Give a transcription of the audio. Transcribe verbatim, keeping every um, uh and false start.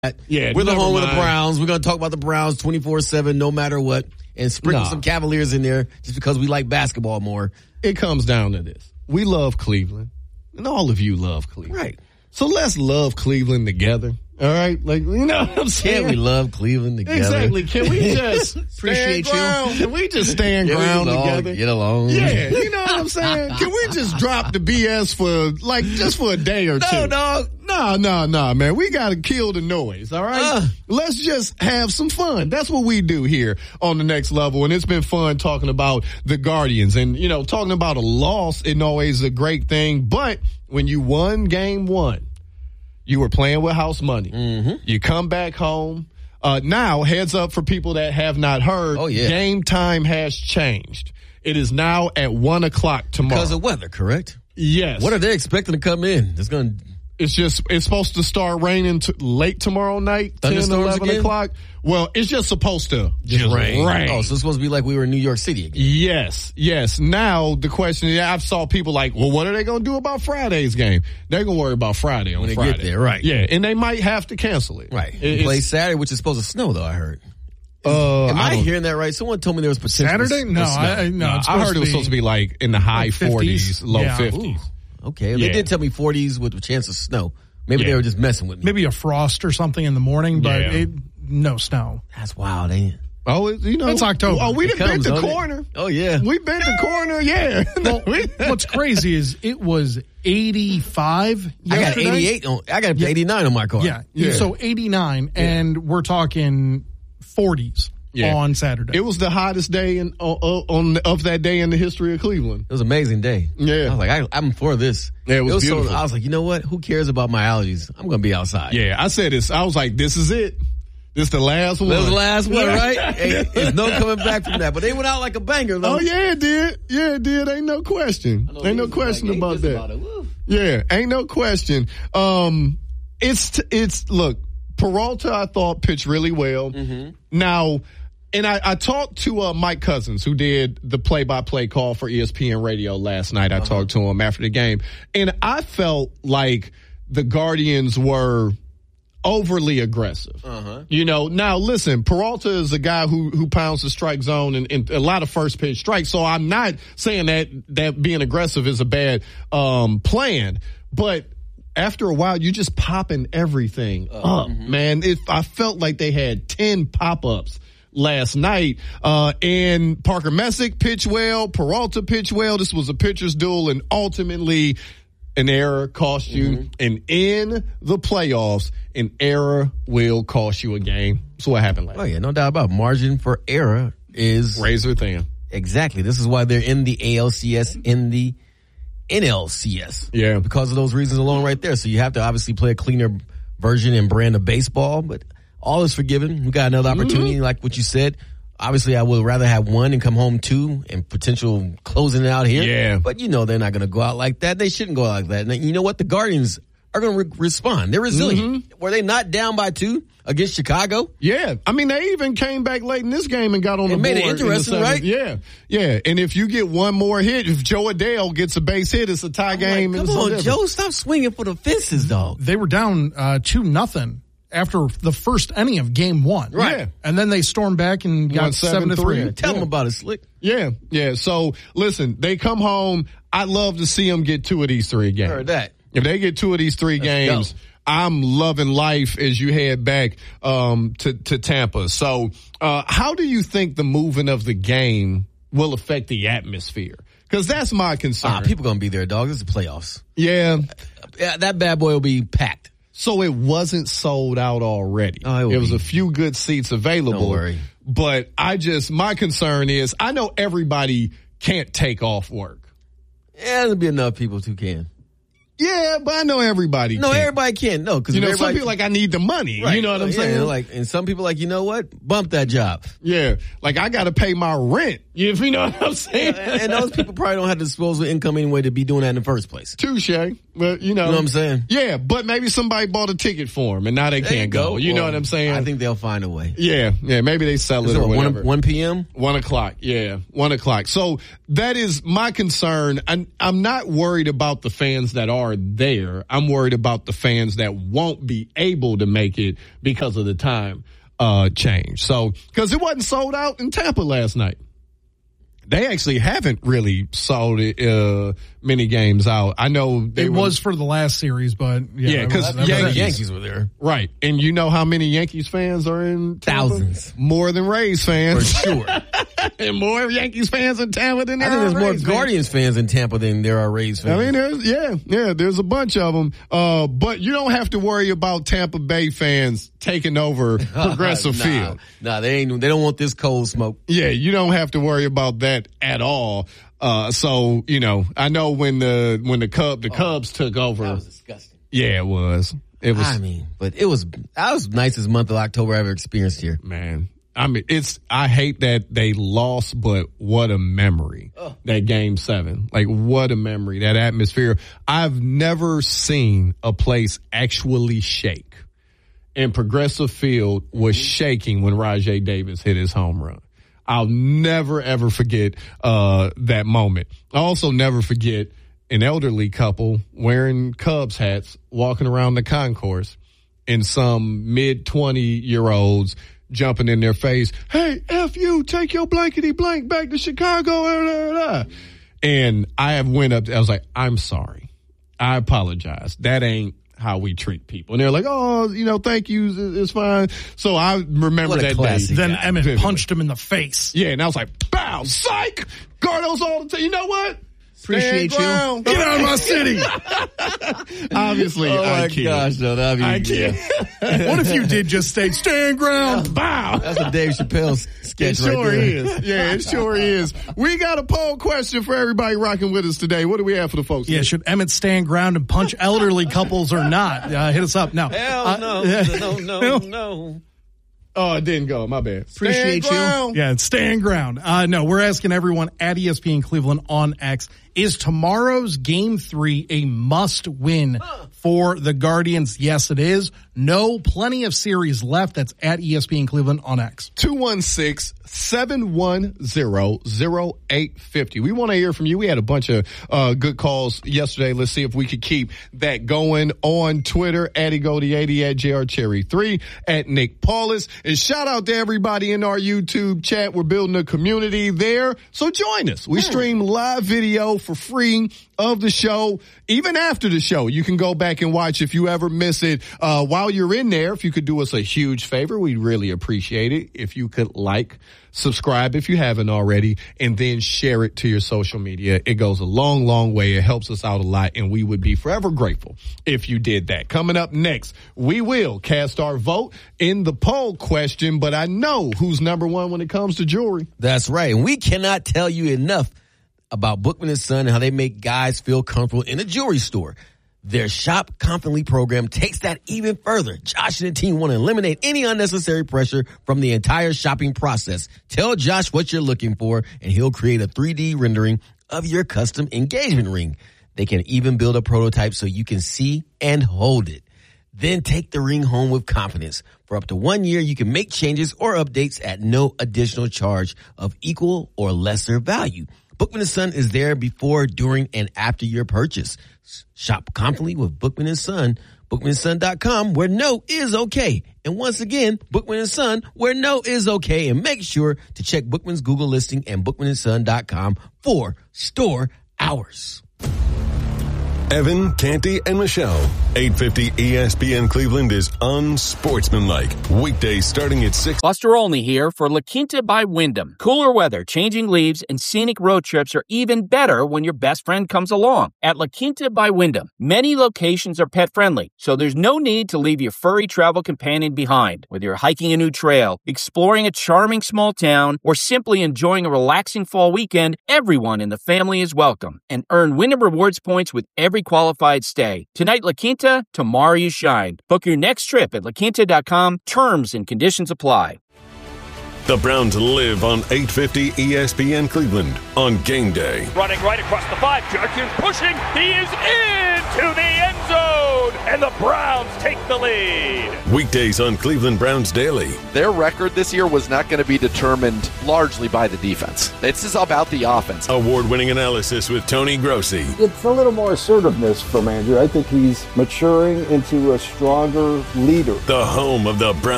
Yeah, we're the home mind. of the Browns. We're going to talk about the Browns twenty-four seven no matter what, and sprinkle nah. some Cavaliers in there just because we like basketball more. It comes down to this. We love Cleveland, and all of you love Cleveland. Right. So let's love Cleveland together. All right? Like, you know what I'm saying? Can't we love Cleveland together? Exactly. Can we just appreciate you? Ground? Can we just stand Can ground we together? Get along. Yeah, you know what I'm saying? Can we just drop the B S for, like, just for a day or two? No, dog. No, no, no, man. We got to kill the noise, all right? Uh, Let's just have some fun. That's what we do here on The Next Level, and it's been fun talking about the Guardians. And, you know, talking about a loss isn't always a great thing, but when you won game one, you were playing with house money. Mm-hmm. You come back home. Uh, now, heads up for people that have not heard, oh, yeah. game time has changed. It is now at one o'clock tomorrow. Because of weather, correct? Yes. What are they expecting to come in? It's going to... It's just, it's supposed to start raining t- late tomorrow night, ten, eleven again? o'clock. Well, it's just supposed to just, just rain. rain. Oh, so it's supposed to be like we were in New York City again. Yes, yes. Now, the question is, I've saw people like, well, what are they going to do about Friday's game? They're going to worry about Friday on when they Friday. get there, right. Yeah, and they might have to cancel it. Right. It, play Saturday, which is supposed to snow, though, I heard. Uh, Am I, I hearing that right? Someone told me there was potential Saturday? No, I, no, no I heard it was supposed to be like in the high like forties, low yeah. fifties. Ooh, okay, yeah. They did tell me forties with a chance of snow. Maybe yeah. they were just messing with me. Maybe a frost or something in the morning, but yeah. it, no snow. That's wild, ain't it? Oh, you know. It's October. Oh, we it done comes, bent the it? corner. Oh, yeah. We bent the corner, yeah. Well, what's crazy is it was eighty-five I got yesterday. eighty-eight on, I got yeah. eighty-nine on my car. Yeah. yeah. So eighty-nine, yeah. and we're talking forties yeah. on Saturday. It was the hottest day in, uh, on of that day in the history of Cleveland. It was an amazing day. Yeah. I was like, I, I'm for this. Yeah, it was, it was beautiful. So, I was like, you know what? Who cares about my allergies? I'm going to be outside. Yeah, I said this. I was like, this is it. This the last one. That was the last one, right? Hey, there's no coming back from that. But they went out like a banger, though. Oh, yeah, it did. Yeah, it did. Ain't no question. Ain't no question like, about that. About it. Yeah, ain't no question. Um, it's, t- it's, look, Peralta, I thought, pitched really well. Mm-hmm. Now, and I, I talked to uh, Mike Cousins, who did the play-by-play call for E S P N Radio last night. I uh-huh. talked to him after the game. And I felt like the Guardians were overly aggressive. Uh-huh. You know, now listen, Peralta is a guy who who pounds the strike zone and, and a lot of first pitch strikes. So I'm not saying that that being aggressive is a bad um, plan, but after a while, you just popping everything uh, up, mm-hmm. man. If I felt like they had ten pop-ups last night, uh, and Parker Messick pitched well, Peralta pitched well. This was a pitcher's duel, and ultimately an error cost you. Mm-hmm. And in the playoffs, an error will cost you a game. That's what happened last night. Oh, yeah, no doubt about it. Margin for error is razor thin. Exactly. This is why they're in the A L C S, in the N L C S. Yeah. Because of those reasons alone right there. So you have to obviously play a cleaner version and brand of baseball, but all is forgiven. We got another opportunity, mm-hmm. like what you said. Obviously, I would rather have one and come home two and potential closing it out here. Yeah. But you know they're not going to go out like that. They shouldn't go out like that. And you know what? The Guardians are going to re- respond. They're resilient. Mm-hmm. Were they not down by two against Chicago? Yeah. I mean, they even came back late in this game and got on it the board. It made it interesting, in right? Yeah. Yeah. And if you get one more hit, if Joe Adele gets a base hit, it's a tie I'm game. Like, come on, Joe, stop swinging for the fences, dog. They were down uh, two nothing. After the first inning of game one. Right. Yeah. And then they stormed back and got Won seven to three. three. Tell yeah. them about it, Slick. Yeah. Yeah. So, listen, they come home. I'd love to see them get two of these three games. Heard that. If they get two of these three Let's games, go. I'm loving life as you head back um, to, to Tampa. So, uh, how do you think the moving of the game will affect the atmosphere? Because that's my concern. Ah, people going to be there, dog. This is the playoffs. Yeah. Yeah, that bad boy will be packed. So it wasn't sold out already. Oh, it there was be. a few good seats available. Don't worry. But I just, my concern is, I know everybody can't take off work. Yeah, there'll be enough people who can. Yeah, but I know everybody No, can. everybody can. No, because you know, everybody, some people like, I need the money. Right. You know what I'm yeah, saying? Like, and some people like, you know what? Bump that job. Yeah. Like, I got to pay my rent. You know what I'm saying? and, and those people probably don't have disposable income anyway to be doing that in the first place. Touche. But, you know. You know what I'm saying? Yeah, but maybe somebody bought a ticket for them and now they there can't you go. go. You well, know what I'm saying? I think they'll find a way. Yeah. Yeah. Maybe they sell Is it or it whatever. one p.m.? One o'clock. Yeah. One o'clock. So that is my concern. I'm, I'm not worried about the fans that are are there. I'm worried about the fans that won't be able to make it because of the time uh, change. So, because it wasn't sold out in Tampa last night. They actually haven't really sold it, uh, many games out. I know they it were, was for the last series, but yeah, because well, Yankees, Yankees were there, right? And you know how many Yankees fans are in Tampa? Thousands, more than Rays fans, for sure, and more Yankees fans in Tampa than there I think are there's more Rays Guardians fans. fans in Tampa than there are Rays fans. I mean, there's yeah, yeah, there's a bunch of them, uh, but you don't have to worry about Tampa Bay fans taking over Progressive nah, Field. Nah, they ain't. They don't want this cold smoke. Yeah, you don't have to worry about that at all. Uh, so you know, I know when the when the Cub the oh, Cubs took over, that was disgusting. Yeah, it was. It was. I mean, but it was. That was the nicest month of October I ever experienced here. Man, I mean, it's. I hate that they lost, but what a memory oh. that Game Seven. Like, what a memory, that atmosphere. I've never seen a place actually shake, and Progressive Field was shaking when Rajai Davis hit his home run. I'll never, ever forget uh, that moment. I also never forget an elderly couple wearing Cubs hats walking around the concourse and some mid-twenty-year-olds jumping in their face, hey, F you, take your blankety blank back to Chicago. And I have went up, I was like, I'm sorry. I apologize. That ain't how we treat people. And they're like, oh, you know, thank you, it's fine. So I remember that classic. day. Then God, Emmett vividly. punched him in the face. Yeah, and I was like, bow, psych! Gardo's all the time. You know what? Appreciate you. Get out of my city. Obviously, oh I my kid. gosh, no, that'd be, I kid. yeah. What if you did just stay stand ground? Bow. That's a Dave Chappelle sketch It right sure there. is. Yeah, it sure is. We got a poll question for everybody rocking with us today. What do we have for the folks? Yeah, should Emmett stand ground and punch elderly couples or not? Uh, hit us up now. Hell uh, no, yeah. no, no, no. Oh, it didn't go. My bad. Appreciate Stand you. Yeah, stand ground. Uh, no, we're asking everyone at E S P N Cleveland on X, is tomorrow's game three a must win for the Guardians? Yes, it is. No, plenty of series left. That's at E S P N Cleveland on X. two one six, seven one zero, zero eight five zero. We want to hear from you. We had a bunch of uh, good calls yesterday. Let's see if we could keep that going on Twitter, at Egody eighty, at J R Cherry three, at Nick Paulus. And shout out to everybody in our YouTube chat. We're building a community there. So join us. We stream live video for free of the show. Even after the show, you can go back and watch if you ever miss it. Uh, while you're in there, if you could do us a huge favor, we'd really appreciate it. If you could like, subscribe if you haven't already, and then share it to your social media. It goes a long, long way. It helps us out a lot, and we would be forever grateful if you did that. Coming up next, we will cast our vote in the poll question, but I know who's number one when it comes to jewelry. That's right. And we cannot tell you enough about Bookman and Son and how they make guys feel comfortable in a jewelry store. Their Shop Confidently program takes that even further. Josh and the team want to eliminate any unnecessary pressure from the entire shopping process. Tell Josh what you're looking for, and he'll create a three D rendering of your custom engagement ring. They can even build a prototype so you can see and hold it. Then take the ring home with confidence. For up to one year, you can make changes or updates at no additional charge of equal or lesser value. Bookman and Son is there before, during, and after your purchase. Shop confidently with Bookman and Son. Bookman and Son dot com, where no is okay. And once again, Bookman and Son, where no is okay. And make sure to check Bookman's Google listing and Bookman and Son dot com for store hours. Evan, Canty, and Michelle. eight fifty E S P N Cleveland is unsportsmanlike. Weekdays starting at six. Buster Olney here for La Quinta by Wyndham. Cooler weather, changing leaves, and scenic road trips are even better when your best friend comes along. At La Quinta by Wyndham, many locations are pet-friendly, so there's no need to leave your furry travel companion behind. Whether you're hiking a new trail, exploring a charming small town, or simply enjoying a relaxing fall weekend, everyone in the family is welcome. And earn Wyndham Rewards points with every qualified stay. Tonight, La Quinta, tomorrow you shine. Book your next trip at La Quinta dot com. Terms and conditions apply. The Browns live on eight fifty E S P N Cleveland on game day. Running right across the five. Judkins pushing. He is into the end zone. road, and the Browns take the lead. Weekdays on Cleveland Browns Daily. Their record this year was not going to be determined largely by the defense. This is about the offense. Award-winning analysis with Tony Grossi. It's a little more assertiveness from Andrew. I think he's maturing into a stronger leader. The home of the Browns.